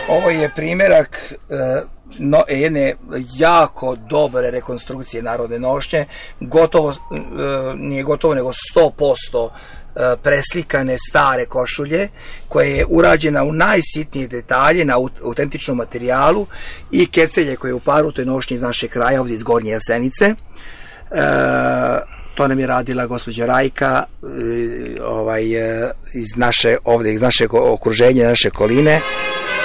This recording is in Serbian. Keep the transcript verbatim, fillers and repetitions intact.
Ovo je primjerak no, jedne jako dobre rekonstrukcije narodne nošnje, gotovo, nije gotovo nego sto posto preslikane stare košulje, koja je urađena u najsitnije detalje na autentičnom materijalu i kecelje koje je u paru toj nošnji iz našeg kraja, ovdje iz Gornje Jasenice. E, to nam je radila gospođa Rajka ovaj, iz naše, ovdje iz našeg okruženja, naše okoline.